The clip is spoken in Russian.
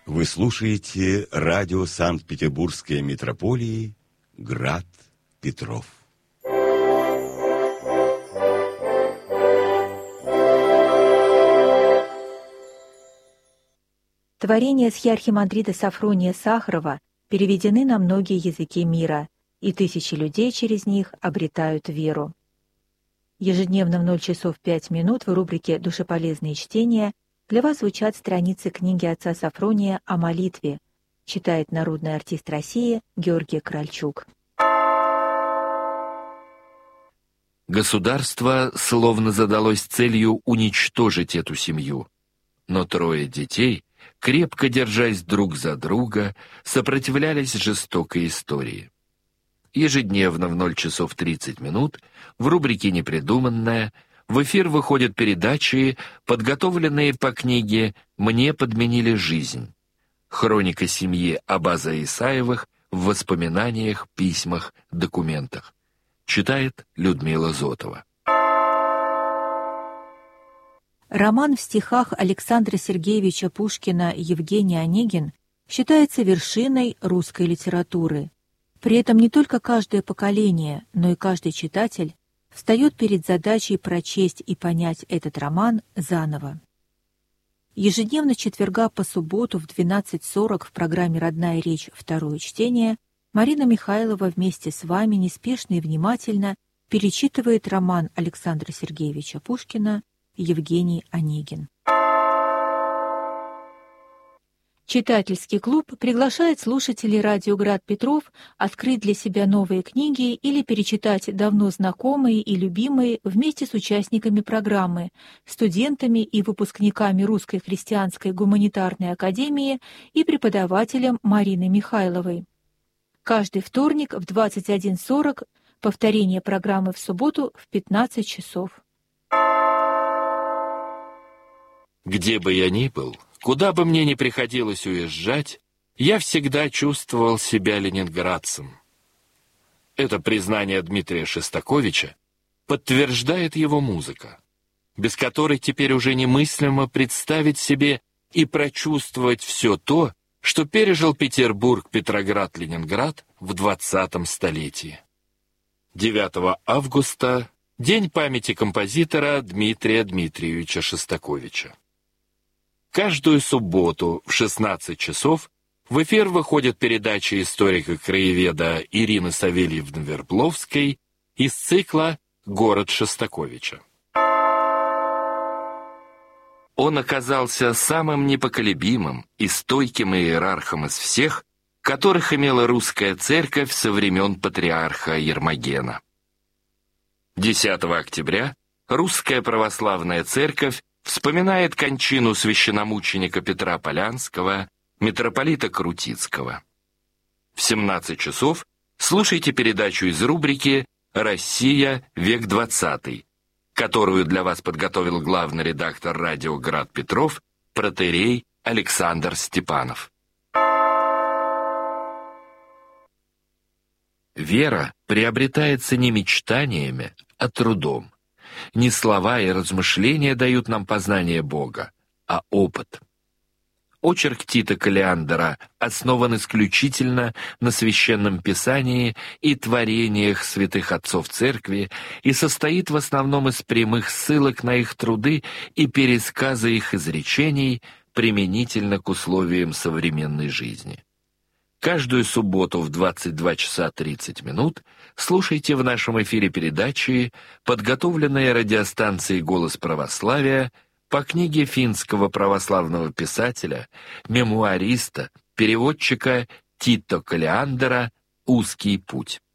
Вы слушаете радио Санкт-Петербургской митрополии «Град Петров». Творения схиархимандрита Сафрония Сахарова переведены на многие языки мира, и тысячи людей через них обретают веру. Ежедневно в 0 часов 5 минут в рубрике «Душеполезные чтения» для вас звучат страницы книги отца Сафрония о молитве. Читает народный артист России Георгий Кральчук. Государство словно задалось целью уничтожить эту семью, но 3 детей, крепко держась друг за друга, сопротивлялись жестокой истории. Ежедневно в 0 часов 30 минут в рубрике «Непридуманное» в эфир выходят передачи, подготовленные по книге «Мне подменили жизнь». Хроника семьи Абаза Исаевых в воспоминаниях, письмах, документах. Читает Людмила Зотова. Роман в стихах Александра Сергеевича Пушкина «Евгений Онегин» считается вершиной русской литературы. При этом не только каждое поколение, но и каждый читатель встает перед задачей прочесть и понять этот роман заново. Ежедневно с четверга по субботу в 12:40 в программе «Родная речь. Второе чтение» Марина Михайлова вместе с вами неспешно и внимательно перечитывает роман Александра Сергеевича Пушкина «Евгений Онегин». Читательский клуб приглашает слушателей радио «Град Петров» открыть для себя новые книги или перечитать давно знакомые и любимые вместе с участниками программы, студентами и выпускниками Русской христианской гуманитарной академии и преподавателем Мариной Михайловой. Каждый вторник в 21:40, повторение программы в субботу в 15 часов. Где бы я ни был, куда бы мне ни приходилось уезжать, я всегда чувствовал себя ленинградцем. Это признание Дмитрия Шостаковича подтверждает его музыка, без которой теперь уже немыслимо представить себе и прочувствовать все то, что пережил Петербург, Петроград, Ленинград в 20 столетии. 9 августа – День памяти композитора Дмитрия Дмитриевича Шостаковича. Каждую субботу в 16 часов в эфир выходит передача историка-краеведа Ирины Савельевны Вербловской из цикла «Город Шостаковича». Он оказался самым непоколебимым и стойким иерархом из всех, которых имела русская церковь со времен патриарха Ермогена. 10 октября Русская православная церковь вспоминает кончину священномученика Петра Полянского, митрополита Крутицкого. В 17 часов слушайте передачу из рубрики «Россия. Век XX», которую для вас подготовил главный редактор радио «Град Петров» протоиерей Александр Степанов. Вера приобретается не мечтаниями, а трудом. Не слова и размышления дают нам познание Бога, а опыт. Очерк Тита Каллиандера основан исключительно на Священном Писании и творениях святых отцов Церкви и состоит в основном из прямых ссылок на их труды и пересказа их изречений применительно к условиям современной жизни. Каждую субботу в 22 часа 30 минут слушайте в нашем эфире передачи, подготовленные радиостанцией «Голос православия» по книге финского православного писателя, мемуариста, переводчика Тито Каллиандера «Узкий путь».